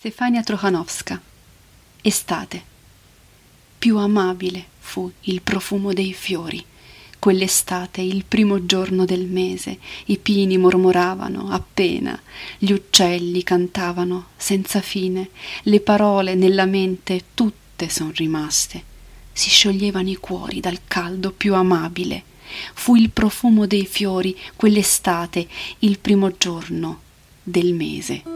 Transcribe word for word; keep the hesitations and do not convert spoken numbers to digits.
Stefania Trochanowska. Estate. Più amabile fu il profumo dei fiori. Quell'estate, il primo giorno del mese, i pini mormoravano appena, gli uccelli cantavano senza fine, le parole nella mente tutte son rimaste. Si scioglievano i cuori dal caldo più amabile. Fu il profumo dei fiori, quell'estate, il primo giorno del mese.